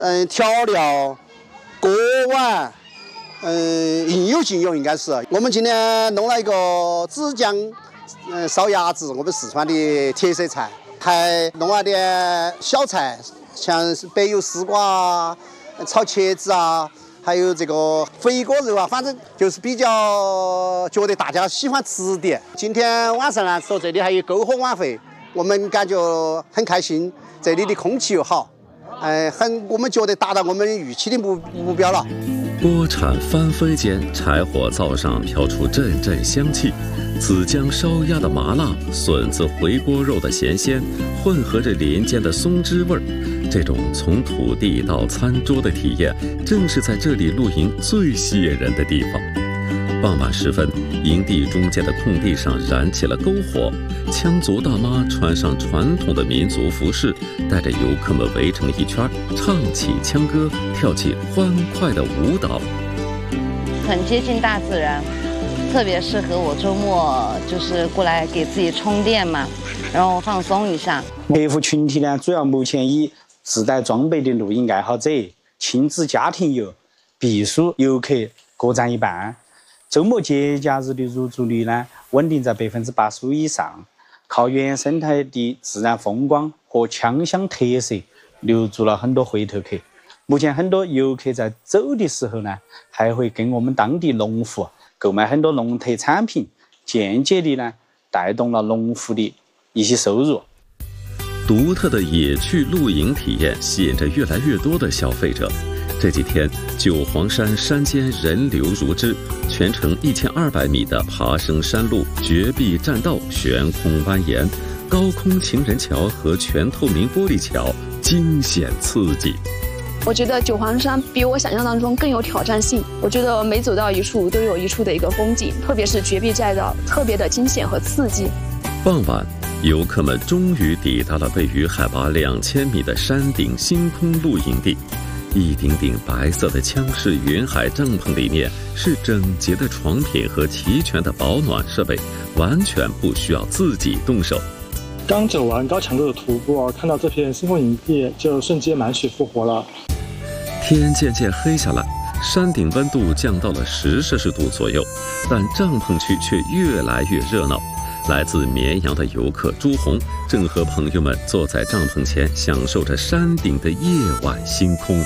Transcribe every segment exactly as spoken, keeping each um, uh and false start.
嗯，调料、锅碗，嗯，应有尽有，应该是。我们今天弄了一个紫姜，嗯，烧鸭子，我们四川的特色菜，还弄了点小菜，像是白油丝瓜、炒茄子啊，还有这个肥锅肉啊，反正就是比较觉得大家喜欢吃点。今天晚上呢，说这里还有篝火晚会，我们感觉很开心，这里的空气又好。哎，很，我们觉得达到我们预期的目目标了。 锅铲翻飞间，柴火灶上飘出阵阵香气，紫姜烧鸭的麻辣，笋子回锅肉的咸鲜，混合着林间的松枝味儿。这种从土地到餐桌的体验，正是在这里露营最吸引人的地方。傍晚时分，营地中间的空地上燃起了篝火，羌族大妈穿上传统的民族服饰，带着游客们围成一圈，唱起腔歌，跳起欢快的舞蹈。 很接近大自然，特别适合我周末就是过来给自己充电嘛，然后放松一下。 客户群体呢，主要目前以自带装备的露营爱好者、亲子家庭游、避暑游客各占一半。周末节假日的入住率呢，稳定在百分之八十五以上，靠原生态的自然风光和羌乡特色留住了很多回头客。目前很多游客在走的时候呢，还会跟我们当地农户购买很多农特产品，间接的呢带动了农户的一些收入。 独特的野趣露营体验吸引着越来越多的消费者。这几天，九黄山山间人流如织，全程一千二百米的爬升山路、绝壁栈道、悬空蜿蜒、高空情人桥和全透明玻璃桥，惊险刺激。 我觉得九黄山比我想象当中更有挑战性。我觉得每走到一处都有一处的一个风景，特别是绝壁栈道，特别的惊险和刺激。 傍晚，游客们终于抵达了位于海拔两千米的山顶星空露营地。一顶顶白色的羌式云海帐篷里面是整洁的床品和齐全的保暖设备，完全不需要自己动手。 刚走完高强度的徒步，看到这片星空营地，就瞬间满血复活了。 天渐渐黑下来，山顶温度降到了十摄氏度左右，但帐篷区却越来越热闹。来自绵阳的游客朱红正和朋友们坐在帐篷前，享受着山顶的夜晚星空。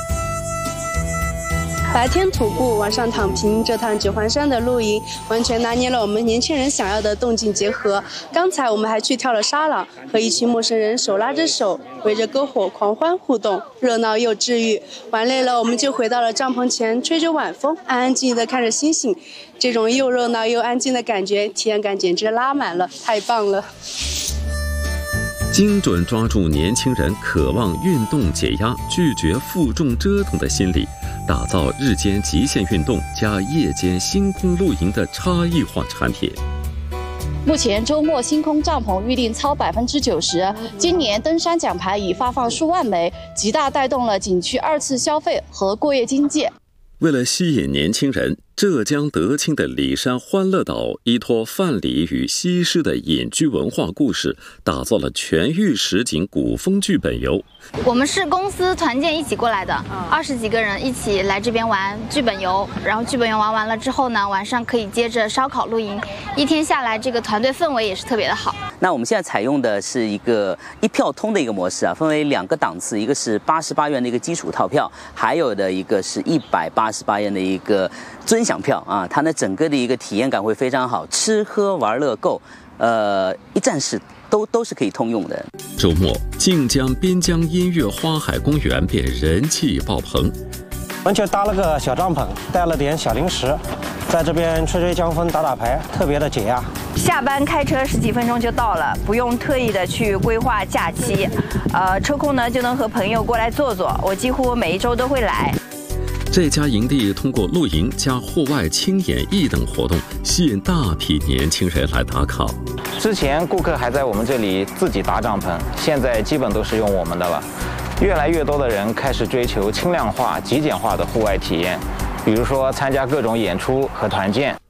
白天徒步，晚上躺平，这趟九黄山的露营完全拿捏了我们年轻人想要的动静结合。刚才我们还去跳了沙朗，和一群陌生人手拉着手，围着篝火狂欢互动，热闹又治愈。玩累了，我们就回到了帐篷前，吹着晚风，安安静静地看着星星。这种又热闹又安静的感觉，体验感简直拉满了，太棒了！ 精准抓住年轻人渴望运动解压、拒绝负重折腾的心理，打造日间极限运动加夜间星空露营的差异化产品。 目前周末星空帐篷预订超百分之九十，今年登山奖牌已发放数万枚，极大带动了景区二次消费和过夜经济。 为了吸引年轻人，浙江德清的里山欢乐岛依托范蠡与西施的隐居文化故事，打造了全域实景古风剧本游。 我们是公司团建一起过来的，二十几个人一起来这边玩剧本游，然后剧本游玩完了之后呢，晚上可以接着烧烤露营，一天下来这个团队氛围也是特别的好。 那我们现在采用的是一个一票通的一个模式啊，分为两个档次，一个是八十八元的一个基础套票，还有的一个是一百八十八元的一个尊享票啊，它呢整个的一个体验感会非常好，吃喝玩乐购，呃，一站式都都是可以通用的。 周末，靖江边疆音乐花海公园便人气爆棚。 我们就搭了个小帐篷，带了点小零食，在这边吹吹江风、打打牌，特别的解压。 下班开车十几分钟就到了，不用特意的去规划假期，呃，抽空呢就能和朋友过来坐坐。我几乎每一周都会来。 这家营地通过露营加户外轻演艺等活动，吸引大批年轻人来打卡。 之前顾客还在我们这里自己搭帐篷，现在基本都是用我们的了。越来越多的人开始追求轻量化、极简化的户外体验，比如说参加各种演出和团建。